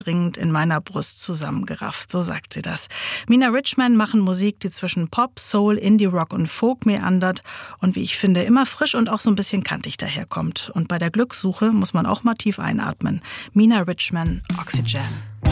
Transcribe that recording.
dringend in meiner Brust zusammengerafft, so sagt sie das. Mina Richman machen Musik, die zwischen Pop, Soul, Indie, Rock und Folk meandert und wie ich finde, immer frisch und auch so ein bisschen kantig daherkommt. Und bei der Glückssuche muss man auch mal tief einatmen. Mina Richman, Oxygen.